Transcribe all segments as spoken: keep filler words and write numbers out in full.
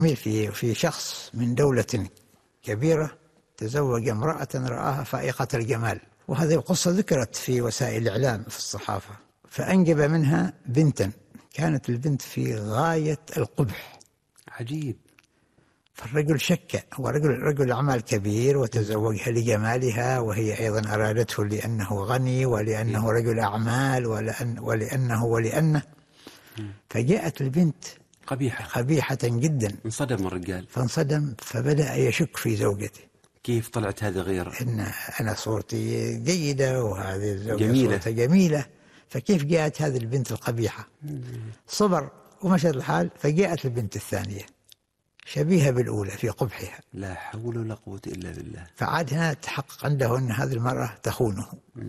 في في شخص من دولة كبيرة تزوج امرأة رآها فائقة الجمال، وهذه القصة ذكرت في وسائل الإعلام في الصحافة، فأنجب منها بنتا، كانت البنت في غاية القبح. عجيب. فالرجل شك، هو رجل رجل أعمال كبير وتزوجها لجمالها، وهي أيضا أرادته لأنه غني ولأنه رجل أعمال ولأن ولأنه ولأنه فجاءت البنت قبيحة قبيحة جدا. انصدم الرجال، فانصدم، فبدأ يشك في زوجته. كيف طلعت هذه غير؟ إن أنا صورتي جيدة وهذه الزوجة جميلة. صورتها جميلة، فكيف جاءت هذه البنت القبيحة؟ صبر ومشى الحال، فجاءت البنت الثانية شبيهة بالأولى في قبحها. لا حول ولا قوة إلا بالله. فعاد هنا تحقق عنده أن هذه المرأة تخونه.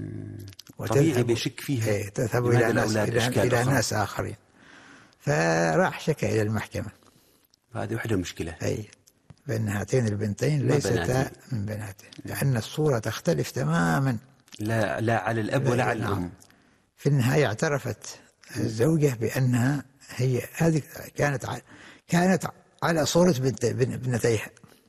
طبيعي بيشك فيها. ايه تذهب إلى ناس, إلى, إلى ناس آخرين. فراح شكى إلى المحكمة. هذه وحدة مشكلة. أي بأن هاتين البنتين ليستا من بناته، لأن الصورة تختلف تماما. لا لا على الأب ولا على الأم. في النهاية اعترفت الزوجة بأنها هي هذه كانت كانت على صورة بنت ابنتيها.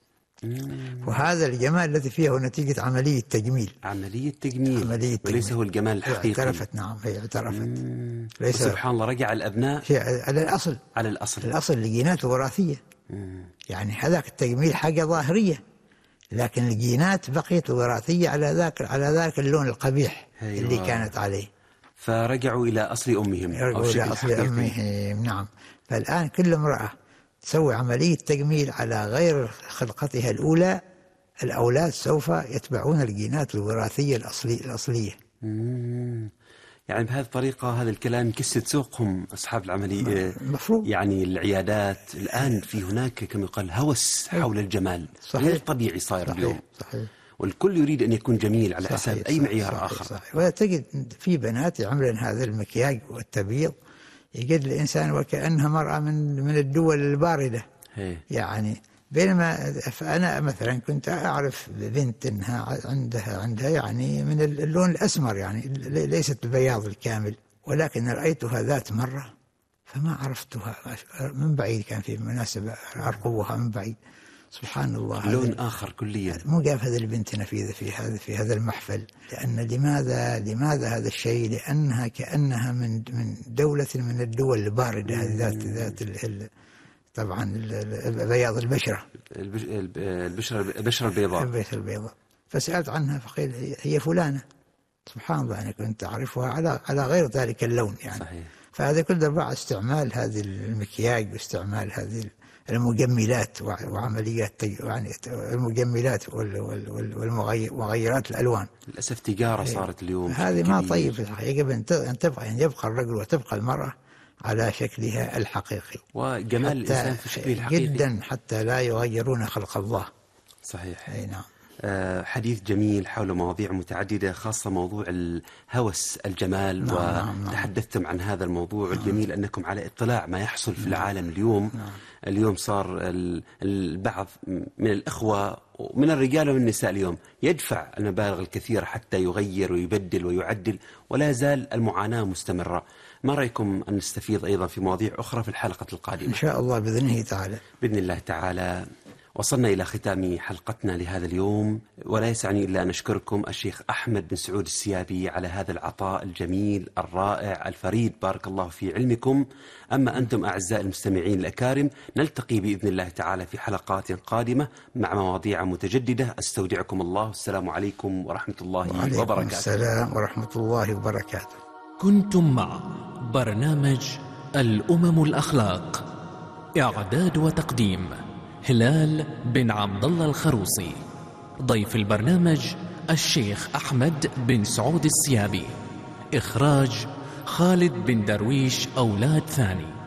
وهذا الجمال الذي فيه هو نتيجة عملية تجميل. عملية تجميل. عملية تجميل. وليس هو الجمال الحقيقي. اعترفت، نعم هي اعترفت. ليس سبحان الله، رجع الأبناء على الأصل. على الأصل. الأصل الجينات الوراثية. مم. يعني هذاك التجميل حاجة ظاهرية، لكن الجينات بقيت وراثية على ذاك على ذاك اللون القبيح أيوة. اللي كانت عليه. فرجعوا إلى أصل أمهم. رجعوا إلى أصل أمهم، نعم. فالآن كل امرأة تسوي عملية تجميل على غير خلقتها الأولى، الأولاد سوف يتبعون الجينات الوراثية الأصلي الأصلية. مم. يعني بهذه الطريقة هذا الكلام يكسد سوقهم أصحاب العملية. مفروض. يعني العيادات الآن في هناك كما يقال هوس حول الجمال. صحيح. غير طبيعي صاير صحيح. اليوم. صحيح. والكل يريد أن يكون جميل على صحيح. حساب أي معيار صحيح. آخر. صحيح. وتجد في بنات يعملن هذا المكياج والتبييض، يجد الإنسان وكأنها مرأة من من الدول الباردة. هي. يعني بينما فأنا مثلا كنت أعرف بنت إنها عندها عندها يعني من اللون الأسمر، يعني ليست البياض الكامل، ولكن رأيتها ذات مرة فما عرفتها من بعيد، كان في مناسبة أرقبها من بعيد. سبحان الله، لون آخر كليا. مو جاف هذا البنت في في هذا في هذا المحفل. لأن لماذا لماذا هذا الشيء؟ لأنها كأنها من من دولة من الدول الباردة، ذات ذات ال طبعا بياض البشرة البشرة البشرة البيضاء. البشرة البيضاء. فسألت عنها فقيل هي فلانة. سبحان الله، أنا كنت أعرفها على على غير ذلك اللون يعني. صحيح. فهذا كله بعد استعمال هذه المكياج واستعمال هذه المجملات وعمليات يعني المجملات والمغيرات الألوان. للأسف تجارة صارت اليوم. هذه ما طيب يجب أن تبقى أن يبقى الرجل وتبقى المرأة على شكلها الحقيقي، وجمال الإنسان في شكله الحقيقي جدا، حتى لا يغيرون خلق الله. صحيح. أي نعم. آه حديث جميل حول مواضيع متعددة، خاصة موضوع الهوس الجمال. نعم. وتحدثتم نعم. عن هذا الموضوع نعم. الجميل، أنكم على اطلاع ما يحصل في العالم اليوم. نعم. اليوم صار البعض من الأخوة من الرجال ومن النساء اليوم يدفع المبالغ الكثيرة حتى يغير ويبدل ويعدل، ولا زال المعاناة مستمرة. ما رأيكم أن نستفيض أيضا في مواضيع أخرى في الحلقة القادمة؟ إن شاء الله بإذنه تعالى. بإذن الله تعالى. وصلنا إلى ختام حلقتنا لهذا اليوم، ولا يسعني إلا أن أشكركم الشيخ أحمد بن سعود السيابي على هذا العطاء الجميل الرائع الفريد. بارك الله في علمكم. أما أنتم أعزائي المستمعين الأكارم، نلتقي بإذن الله تعالى في حلقات قادمة مع مواضيع متجددة. أستودعكم الله، السلام عليكم ورحمة الله وعليكم وبركاته. السلام ورحمة الله وبركاته. كنتم مع برنامج الأمم الأخلاق، إعداد وتقديم هلال بن عبد الله الخروصي. ضيف البرنامج الشيخ أحمد بن سعود السيابي. إخراج خالد بن درويش أولاد ثاني.